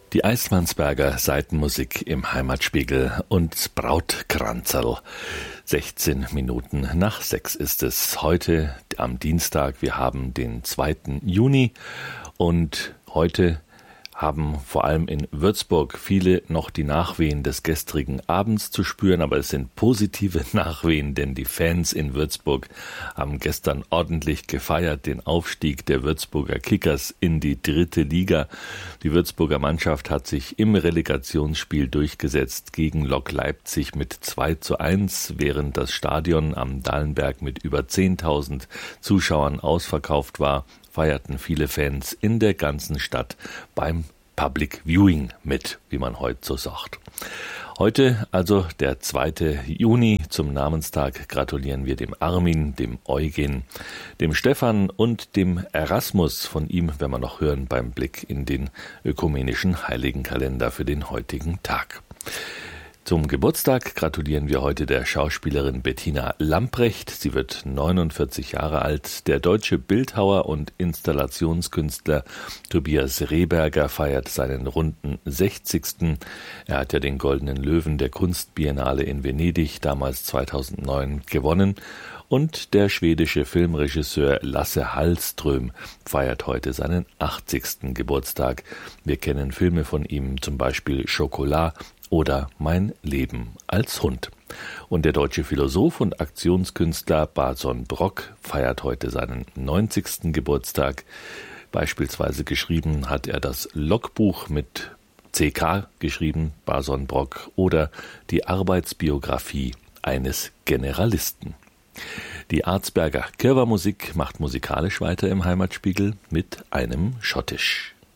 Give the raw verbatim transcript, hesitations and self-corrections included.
Die Eismannsberger Seitenmusik im Heimatspiegel und Brautkranzerl. sechzehn Minuten nach sechs ist es heute am Dienstag. Wir haben den zweiten Juni und heute haben vor allem in Würzburg viele noch die Nachwehen des gestrigen Abends zu spüren, aber es sind positive Nachwehen, denn die Fans in Würzburg haben gestern ordentlich gefeiert, den Aufstieg der Würzburger Kickers in die dritte Liga. Die Würzburger Mannschaft hat sich im Relegationsspiel durchgesetzt gegen Lok Leipzig mit zwei zu eins, während das Stadion am Dallenberg mit über zehntausend Zuschauern ausverkauft war, feierten viele Fans in der ganzen Stadt beim Public Viewing mit, wie man heute so sagt. Heute, also der zweite Juni, zum Namenstag gratulieren wir dem Armin, dem Eugen, dem Stefan und dem Erasmus. Von ihm werden wir noch hören beim Blick in den ökumenischen Heiligenkalender für den heutigen Tag. Zum Geburtstag gratulieren wir heute der Schauspielerin Bettina Lamprecht. Sie wird neunundvierzig Jahre alt. Der deutsche Bildhauer und Installationskünstler Tobias Rehberger feiert seinen runden sechzigsten. Er hat ja den Goldenen Löwen der Kunstbiennale in Venedig damals zweitausendneun gewonnen. Und der schwedische Filmregisseur Lasse Hallström feiert heute seinen achtzigsten Geburtstag. Wir kennen Filme von ihm, zum Beispiel Schokolade oder Mein Leben als Hund. Und der deutsche Philosoph und Aktionskünstler Bason Brock feiert heute seinen neunzigsten Geburtstag. Beispielsweise geschrieben hat er das Logbuch mit C K geschrieben, Bason Brock, oder die Arbeitsbiografie eines Generalisten. Die Arzberger Kirwa Musik macht musikalisch weiter im Heimatspiegel mit einem Schottisch.